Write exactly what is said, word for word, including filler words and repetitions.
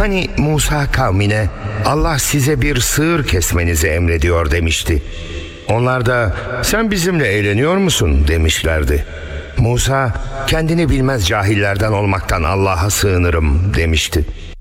Hani Musa kavmine Allah size bir sığır kesmenizi emrediyor demişti. Onlar da sen bizimle eğleniyor musun demişlerdi. Musa kendini bilmez cahillerden olmaktan Allah'a sığınırım demişti.